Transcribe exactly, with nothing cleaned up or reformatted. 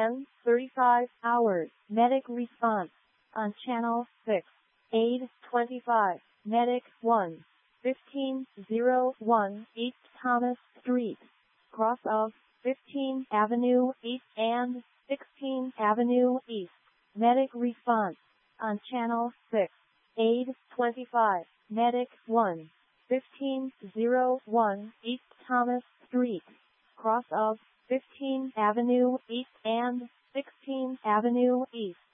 ten thirty-five hours. Medic response on channel six. eight twenty-five. Medic one. fifteen oh one East Thomas Street. Cross of fifteenth Avenue East and sixteenth Avenue East. Medic response on channel six. eight twenty-five. Medic one. fifteen oh one East Thomas Street. Cross of fifteenth Avenue East and sixteenth Avenue East.